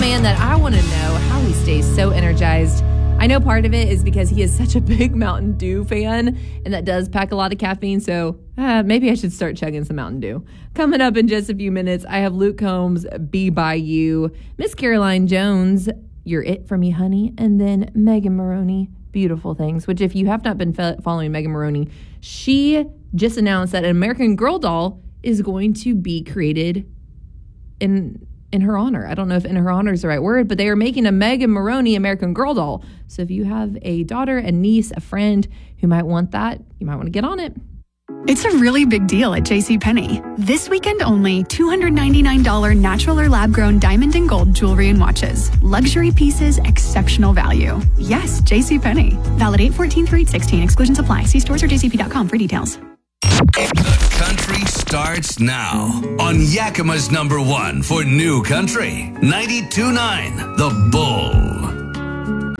man that I want to know how he stays so energized. I know part of it is because he is such a big Mountain Dew fan, and that does pack a lot of caffeine, so maybe I should start chugging some Mountain Dew. Coming up in just a few minutes, I have Luke Combs, Be By You, Miss Caroline Jones, You're It For Me, Honey, and then Megan Moroney, Beautiful Things, which if you have not been following Megan Moroney, she just announced that an American Girl doll is going to be created in her honor. I don't know if in her honor is the right word, but they are making a Megan Moroney American Girl doll. So if you have a daughter, a niece, a friend who might want that, you might want to get on it. It's a really big deal at JCPenney. This weekend only, $299 natural or lab-grown diamond and gold jewelry and watches. Luxury pieces, exceptional value. Yes, JCPenney. Valid 8/14 through 8/16. Exclusions apply. See stores or jcp.com for details. The country starts now on Yakima's #1 for new country, 92.9 The Bull.